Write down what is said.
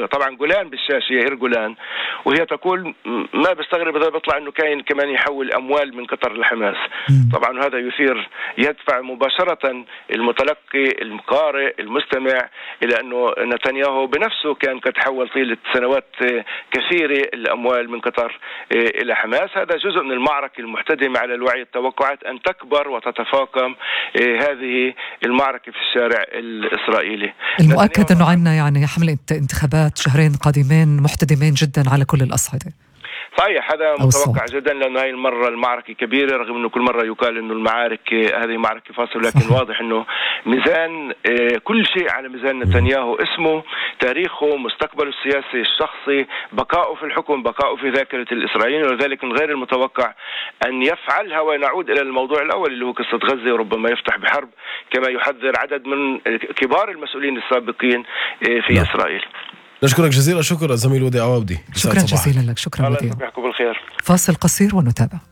طبعا جولان بالشاشة، يائير جولان، وهي تقول ما بستغرب إذا بيطلع إنه كاين كمان يحول أموال من قطر لحماس. طبعا هذا يدفع مباشرة المتلقي القارئ المستمع إلى أنه نتنياهو بنفسه كان قد حول طيلة سنوات كثيرة الأموال من قطر إلى حماس. هذا جزء من المعركة المحتدمة على الوعي. التوقعات أن تكبر وتتفاقم هذه المعركة في الشارع الإسرائيلي. المؤكد أنه عندنا يعني حملة انتخابات شهرين قادمين محتدمين جدا على كل الأصعدة. صحيح، هذا متوقع جدا، لأن هاي المرة المعركة كبيرة، رغم أنه كل مرة يقال أنه المعارك هذه معركة فاصلة، لكن صحيح. واضح أنه ميزان كل شيء على ميزان نتنياهو، اسمه، تاريخه، مستقبله السياسي الشخصي، بقائه في الحكم، بقائه في ذاكرة الإسرائيليين. ولذلك من غير المتوقع أن يفعلها. ونعود إلى الموضوع الأول اللي هو قصة غزة، وربما يفتح بحرب كما يحذر عدد من كبار المسؤولين السابقين في إسرائيل. نشكرك جزيلا. شكرا زميل ودي عوابدي. شكرا جزيلا لك. شكرا ودي. الله يصبحكم بالخير. فاصل قصير ونتابع.